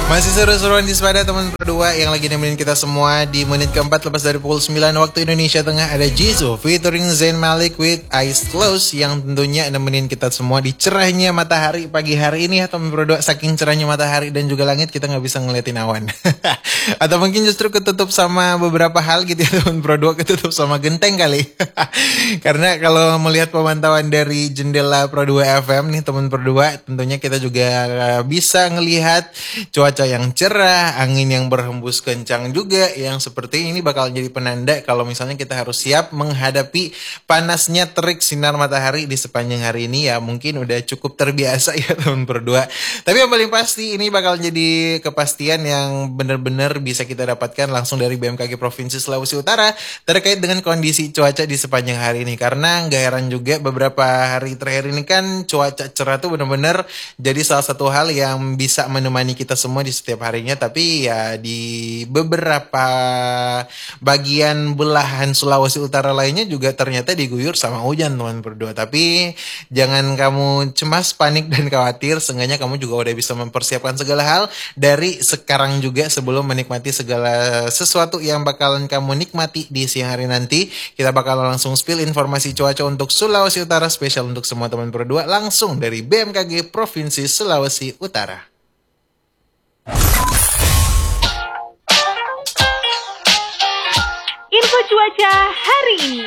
Masih seru-seruan di Sepada teman berdua yang lagi nemenin kita semua di menit keempat lepas dari pukul 9 waktu Indonesia Tengah. Ada Jisoo featuring Zayn Malik with Eyes Closed yang tentunya nemenin kita semua di cerahnya matahari pagi hari ini ya teman berdua. Saking cerahnya matahari dan juga langit kita nggak bisa ngeliatin awan. Atau mungkin justru ketutup sama beberapa hal gitu ya teman berdua, ketutup sama genteng kali. Karena kalau melihat pemantauan dari jendela Pro 2 FM nih teman berdua, tentunya kita juga bisa ngelihat cuaca yang cerah, angin yang berhembus kencang juga, yang seperti ini bakal jadi penanda kalau misalnya kita harus siap menghadapi panasnya terik sinar matahari di sepanjang hari ini. Ya mungkin udah cukup terbiasa ya teman berdua. Tapi yang paling pasti ini bakal jadi kepastian yang benar-benar bisa kita dapatkan langsung dari BMKG Provinsi Sulawesi Utara terkait dengan kondisi cuaca di sepanjang hari ini. Karena nggak heran juga beberapa hari terakhir ini kan cuaca cerah tuh benar-benar jadi salah satu hal yang bisa menemani kita semua di setiap harinya. Tapi ya di beberapa bagian belahan Sulawesi Utara lainnya juga ternyata diguyur sama hujan teman berdua. Tapi jangan kamu cemas, panik dan khawatir. Seenggaknya kamu juga udah bisa mempersiapkan segala hal dari sekarang juga sebelum menikmati segala sesuatu yang bakalan kamu nikmati di siang hari nanti. Kita bakal langsung spill informasi cuaca untuk Sulawesi Utara spesial untuk semua teman berdua langsung dari BMKG Provinsi Sulawesi Utara. Info cuaca hari ini.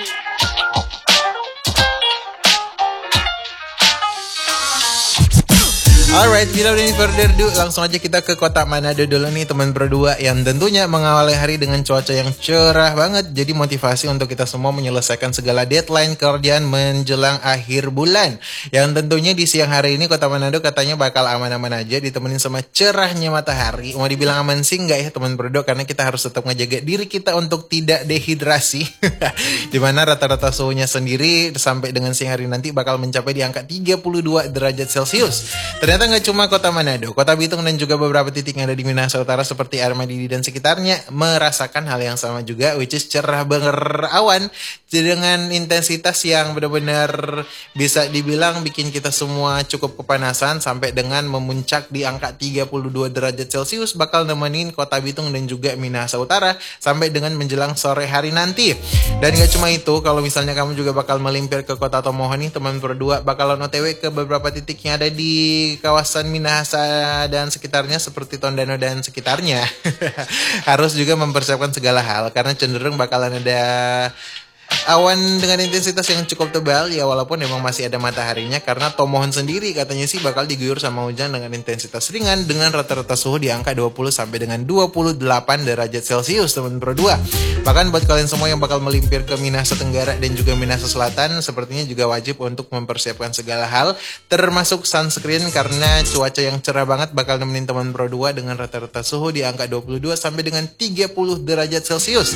Alright, without any further ado, langsung aja kita ke kota Manado dulu nih teman berdua, yang tentunya mengawali hari dengan cuaca yang cerah banget. Jadi motivasi untuk kita semua menyelesaikan segala deadline kerjaan menjelang akhir bulan. Yang tentunya di siang hari ini kota Manado katanya bakal aman-aman aja, ditemenin sama cerahnya matahari. Mau dibilang aman sih enggak ya teman berdua, karena kita harus tetap ngejaga diri kita untuk tidak dehidrasi. Dimana rata-rata suhunya sendiri sampai dengan siang hari nanti bakal mencapai di angka 32 derajat Celcius. Ternyata nggak cuma kota Manado, kota Bitung dan juga beberapa titik yang ada di Minahasa Utara seperti Armadidi dan sekitarnya merasakan hal yang sama juga, which is cerah berawan dengan intensitas yang benar-benar bisa dibilang bikin kita semua cukup kepanasan sampai dengan memuncak di angka 32 derajat Celcius, bakal nemenin kota Bitung dan juga Minahasa Utara sampai dengan menjelang sore hari nanti. Dan nggak cuma itu, kalau misalnya kamu juga bakal melimpir ke kota Tomohon nih teman berdua, bakalan OTW ke beberapa titik yang ada di kawasan Minahasa dan sekitarnya seperti Tondano dan sekitarnya. Harus juga mempersiapkan segala hal karena cenderung bakalan ada awan dengan intensitas yang cukup tebal ya, walaupun memang masih ada mataharinya, karena Tomohon sendiri katanya sih bakal diguyur sama hujan dengan intensitas ringan dengan rata-rata suhu di angka 20 sampai dengan 28 derajat Celcius teman berdua. Bahkan buat kalian semua yang bakal melimpir ke Minahasa Tenggara dan juga Minahasa Selatan, sepertinya juga wajib untuk mempersiapkan segala hal termasuk sunscreen, karena cuaca yang cerah banget bakal nemenin teman berdua dengan rata-rata suhu di angka 22 sampai dengan 30 derajat Celcius.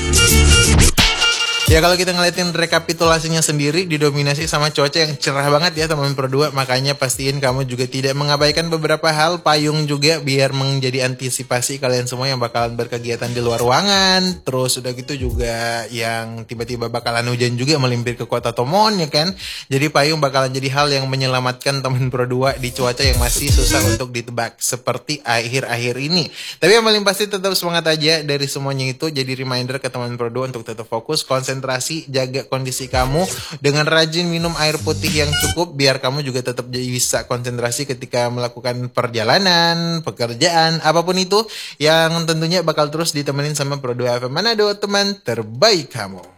Ya kalau kita ngeliatin rekapitulasinya sendiri didominasi sama cuaca yang cerah banget ya teman berdua. Makanya pastiin kamu juga tidak mengabaikan beberapa hal. Payung juga biar menjadi antisipasi kalian semua yang bakalan berkegiatan di luar ruangan. Terus udah gitu juga yang tiba-tiba bakalan hujan juga melimpir ke kota Tomohon ya kan. Jadi payung bakalan jadi hal yang menyelamatkan teman berdua di cuaca yang masih susah untuk ditebak seperti akhir-akhir ini. Tapi yang paling pasti tetap semangat aja dari semuanya itu. Jadi reminder ke teman berdua untuk tetap fokus, konsentrasi, jaga kondisi kamu dengan rajin minum air putih yang cukup biar kamu juga tetap bisa konsentrasi ketika melakukan perjalanan, pekerjaan, apapun itu yang tentunya bakal terus ditemenin sama Pro 2 FM Manado, teman terbaik kamu.